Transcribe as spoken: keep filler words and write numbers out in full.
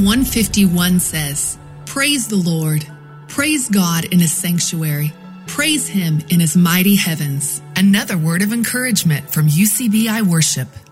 one fifty-one says, "Praise the Lord. Praise God in his sanctuary. Praise him in his mighty heavens." Another word of encouragement from U C B I Worship.